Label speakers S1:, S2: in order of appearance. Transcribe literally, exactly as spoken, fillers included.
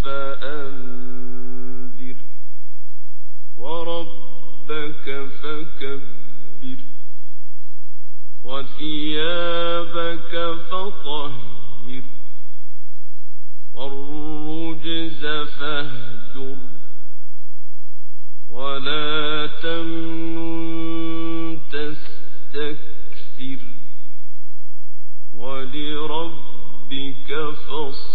S1: فأنذر وربك فكبر وثيابك فطهر والرجز فاهجر ولا تمنن تستكثر ولربك فاصبر